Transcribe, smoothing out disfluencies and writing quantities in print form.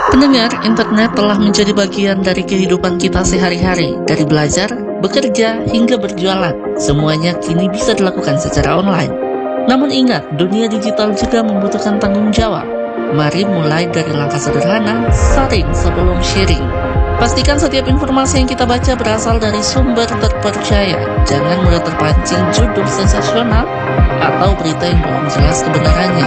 Pendengar, internet telah menjadi bagian dari kehidupan kita sehari-hari. Dari belajar, bekerja, hingga berjualan. Semuanya kini bisa dilakukan secara online. Namun ingat, dunia digital juga membutuhkan tanggung jawab. Mari mulai dari langkah sederhana, saring sebelum sharing. Pastikan setiap informasi yang kita baca berasal dari sumber terpercaya. Jangan mudah terpancing judul sensasional atau berita yang belum jelas kebenarannya.